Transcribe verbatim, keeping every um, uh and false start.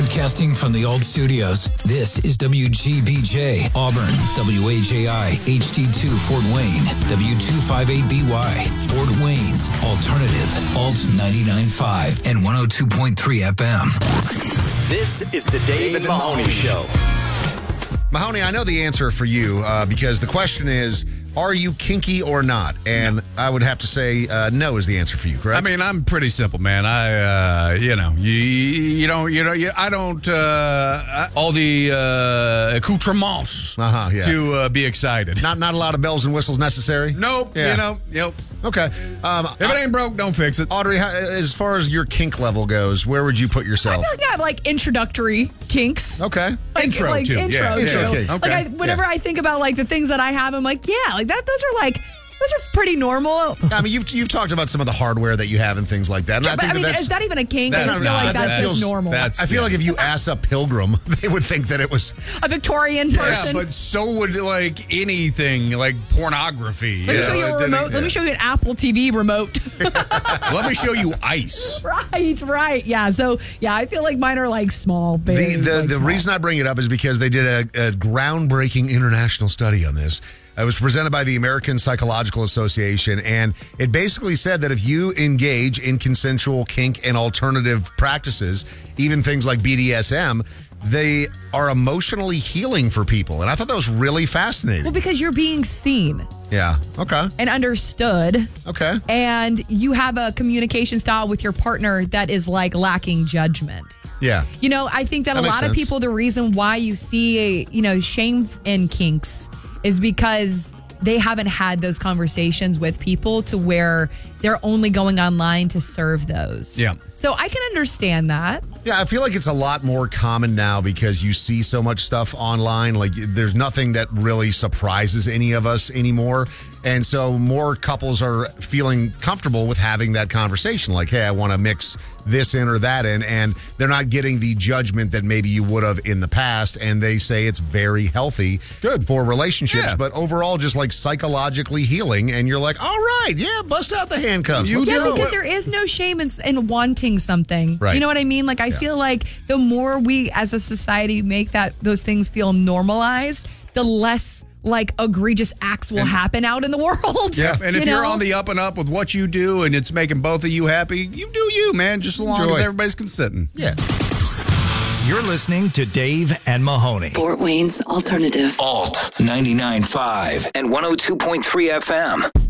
Broadcasting from the old studios, this is W G B J, Auburn, W A J I, H D two, Fort Wayne, W two fifty-eight B Y, Fort Wayne's Alternative, Alt ninety-nine point five and one oh two point three F M. This is the Dave and Mahoney Show. Mahoney, I know the answer for you uh, because the question is, are you kinky or not? And no. I would have to say uh, no is the answer for you, correct? I mean, I'm pretty simple, man. I, uh, you know, you, you don't, you know, you, I don't, uh, all the uh, accoutrements uh-huh, yeah. to uh, be excited. Not not a lot of bells and whistles necessary? Nope, yeah. you know, nope. Okay. Um, if it ain't broke, don't fix it. Audrey, how, as far as your kink level goes, where would you put yourself? I feel like I have like introductory kinks. Okay. Like, intro, like, too. Intro, yeah. too. Intro kinks. Okay. Like I, whenever yeah. I think about like the things that I have, I'm like, yeah, like that. Those are like. Those are pretty normal. I mean, you've you've talked about some of the hardware that you have and things like that. And yeah, I but think I mean, that that's, is that even a kink? I that's just feel not, like that's that just feels, normal. That's, I feel yeah. like if you asked a pilgrim, they would think that it was a Victorian person. Yeah, but so would like anything, like pornography. Let me you show know, you a it remote. didn't- Let me show you an Apple T V remote. Let me show you ice. Right, right. Yeah. So, yeah, I feel like mine are like small. Very, the the, like, the small. reason I bring it up is because they did a, a groundbreaking international study on this. It was presented by the American Psychological Association, and it basically said that if you engage in consensual kink and alternative practices, even things like B D S M, they are emotionally healing for people. And I thought that was really fascinating. Well, because you're being seen. Yeah. Okay. And understood. Okay. And you have a communication style with your partner that is like lacking judgment. Yeah. You know, I think that, That a makes lot of sense. people, the reason why you see, you know, shame in kinks is because they haven't had those conversations with people to where they're only going online to serve those. Yeah. So I can understand that. Yeah, I feel like it's a lot more common now because you see so much stuff online. Like, there's nothing that really surprises any of us anymore. And so more couples are feeling comfortable with having that conversation. Like, hey, I want to mix this in or that in. And they're not getting the judgment that maybe you would have in the past. And they say it's very healthy good for relationships. Yeah. But overall, just like psychologically healing. And you're like, all right, yeah, bust out the handcuffs. You Let's Yeah, go. because there is no shame in, in wanting something. Right. You know what I mean? Like, I feel like the more we as a society make that those things feel normalized, the less like egregious acts will And- happen out in the world. Yeah, and if you you're know? on the up and up with what you do and it's making both of you happy, you do you, man, just as long Enjoy. as everybody's consenting. Yeah. You're listening to Dave and Mahoney. Fort Wayne's Alternative. Alt ninety-nine point five and one oh two point three F M.